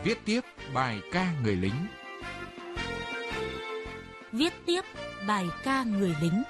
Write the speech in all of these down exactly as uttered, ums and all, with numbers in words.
Viết tiếp bài ca người lính. Viết tiếp bài ca người lính.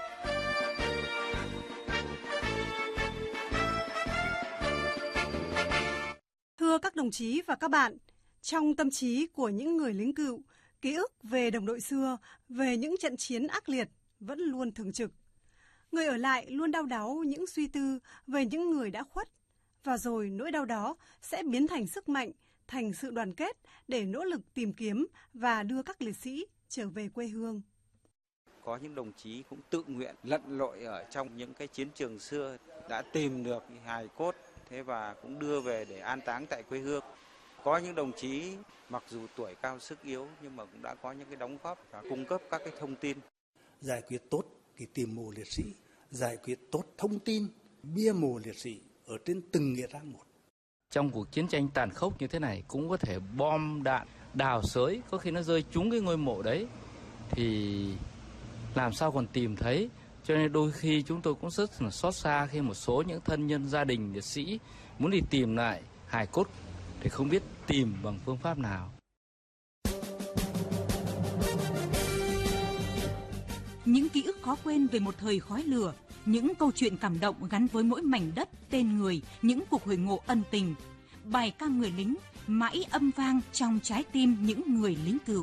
Thưa các đồng chí và các bạn, trong tâm trí của những người lính cựu, ký ức về đồng đội xưa, về những trận chiến ác liệt vẫn luôn thường trực. Người ở lại luôn đau đáu những suy tư về những người đã khuất, và rồi nỗi đau đó sẽ biến thành sức mạnh, thành sự đoàn kết để nỗ lực tìm kiếm và đưa các liệt sĩ trở về quê hương. Có những đồng chí cũng tự nguyện lặn lội ở trong những cái chiến trường xưa, đã tìm được hài cốt thế và cũng đưa về để an táng tại quê hương. Có những đồng chí mặc dù tuổi cao sức yếu nhưng mà cũng đã có những cái đóng góp và cung cấp các cái thông tin. Giải quyết tốt cái tìm mộ liệt sĩ, giải quyết tốt thông tin bia mộ liệt sĩ ở trên từng nghĩa trang một. Trong cuộc chiến tranh tàn khốc như thế này cũng có thể bom đạn, đào xới, có khi nó rơi trúng cái ngôi mộ đấy thì làm sao còn tìm thấy. Cho nên đôi khi chúng tôi cũng rất là xót xa khi một số những thân nhân gia đình liệt sĩ muốn đi tìm lại hài cốt thì không biết tìm bằng phương pháp nào. Những ký ức khó quên về một thời khói lửa, những câu chuyện cảm động gắn với mỗi mảnh đất, tên người, những cuộc hội ngộ ân tình. Bài ca người lính mãi âm vang trong trái tim những người lính cựu.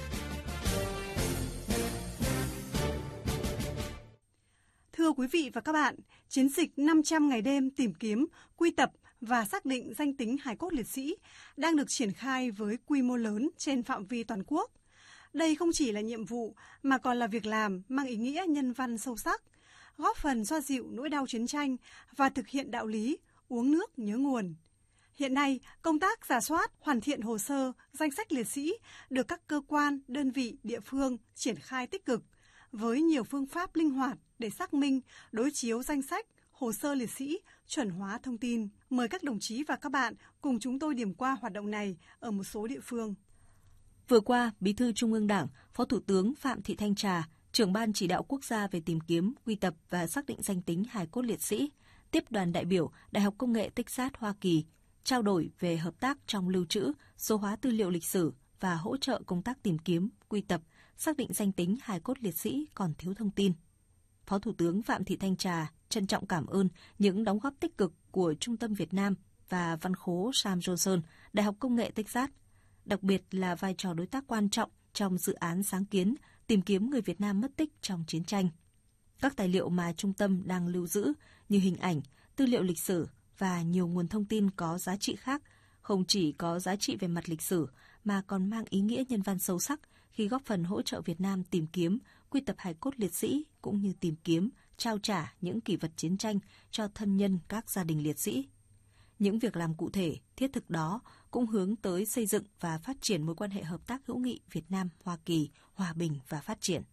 Thưa quý vị và các bạn, chiến dịch năm trăm ngày đêm tìm kiếm, quy tập và xác định danh tính hài cốt liệt sĩ đang được triển khai với quy mô lớn trên phạm vi toàn quốc. Đây không chỉ là nhiệm vụ mà còn là việc làm mang ý nghĩa nhân văn sâu sắc, góp phần xoa dịu nỗi đau chiến tranh và thực hiện đạo lý uống nước nhớ nguồn. Hiện nay, công tác rà soát, hoàn thiện hồ sơ, danh sách liệt sĩ được các cơ quan, đơn vị, địa phương triển khai tích cực với nhiều phương pháp linh hoạt để xác minh, đối chiếu danh sách, hồ sơ liệt sĩ, chuẩn hóa thông tin. Mời các đồng chí và các bạn cùng chúng tôi điểm qua hoạt động này ở một số địa phương. Vừa qua, Bí thư Trung ương Đảng, Phó Thủ tướng Phạm Thị Thanh Trà, trưởng Ban Chỉ đạo Quốc gia về tìm kiếm, quy tập và xác định danh tính hài cốt liệt sĩ, tiếp đoàn đại biểu Đại học Công nghệ Texas Hoa Kỳ, trao đổi về hợp tác trong lưu trữ, số hóa tư liệu lịch sử và hỗ trợ công tác tìm kiếm, quy tập, xác định danh tính hài cốt liệt sĩ còn thiếu thông tin. Phó Thủ tướng Phạm Thị Thanh Trà trân trọng cảm ơn những đóng góp tích cực của Trung tâm Việt Nam và Văn khố Sam Johnson, Đại học Công nghệ Texas, đặc biệt là vai trò đối tác quan trọng trong dự án sáng kiến tìm kiếm người Việt Nam mất tích trong chiến tranh. Các tài liệu mà trung tâm đang lưu giữ như hình ảnh, tư liệu lịch sử và nhiều nguồn thông tin có giá trị khác không chỉ có giá trị về mặt lịch sử mà còn mang ý nghĩa nhân văn sâu sắc khi góp phần hỗ trợ Việt Nam tìm kiếm, quy tập hài cốt liệt sĩ cũng như tìm kiếm, trao trả những kỷ vật chiến tranh cho thân nhân các gia đình liệt sĩ. Những việc làm cụ thể, thiết thực đó cũng hướng tới xây dựng và phát triển mối quan hệ hợp tác hữu nghị Việt Nam-Hoa Kỳ, hòa bình và phát triển.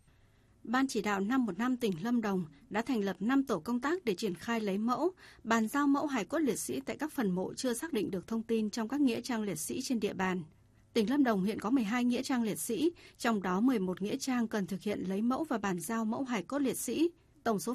Ban chỉ đạo năm một năm tỉnh Lâm Đồng đã thành lập năm tổ công tác để triển khai lấy mẫu, bàn giao mẫu hài cốt liệt sĩ tại các phần mộ chưa xác định được thông tin trong các nghĩa trang liệt sĩ trên địa bàn. Tỉnh Lâm Đồng hiện có mười hai nghĩa trang liệt sĩ, trong đó mười một nghĩa trang cần thực hiện lấy mẫu và bàn giao mẫu hài cốt liệt sĩ. Tổng số